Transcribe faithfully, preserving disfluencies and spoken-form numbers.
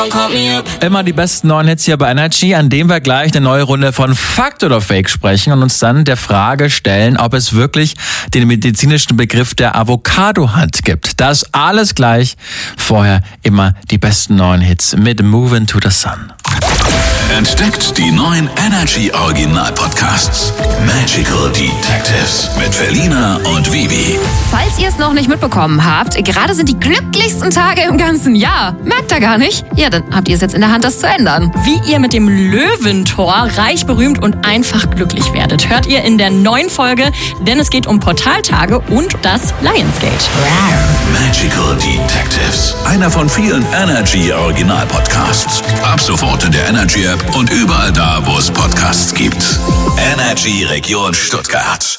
Immer die besten neuen Hits hier bei Energy, an dem wir gleich eine neue Runde von Fakt oder Fake sprechen und uns dann der Frage stellen, ob es wirklich den medizinischen Begriff der Avocado-Hand gibt. Das alles gleich. Vorher immer die besten neuen Hits mit Movin' to the Sun. Entdeckt die neuen Energy Original Podcasts. Magical Detectives mit Felina und Vivi. Falls ihr es noch nicht mitbekommen habt, gerade sind die glücklichsten Tage im ganzen Jahr. Merkt ihr gar nicht? Ja, dann habt ihr es jetzt in der Hand, das zu ändern. Wie ihr mit dem Löwentor reich, berühmt und einfach glücklich werdet, hört ihr in der neuen Folge, denn es geht um Portaltage und das Lionsgate. Magical Detectives. Einer von vielen Energy Original Podcasts. Ab sofort in der Energy App und überall da, wo es Podcasts gibt. Energy Region Stuttgart.